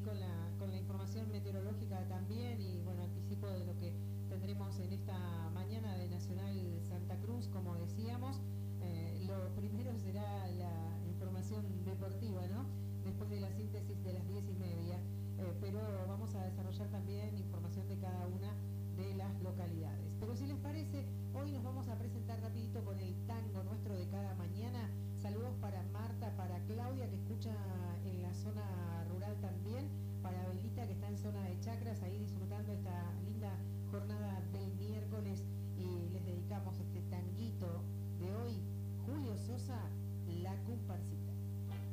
con la información meteorológica también y bueno, anticipo de lo que tendremos en esta mañana de Nacional Santa Cruz, como decíamos. Lo primero será la información deportiva, ¿no? Después de la síntesis de las 10:30, pero vamos a desarrollar también información de cada una de las localidades. Pero si les parece, hoy nos vamos a presentar rapidito con el tango nuestro de cada mañana. Saludos para Marta, para Claudia, que escucha en la zona rural también, para Belita, que está en zona de Chacras, ahí disfrutando esta linda jornada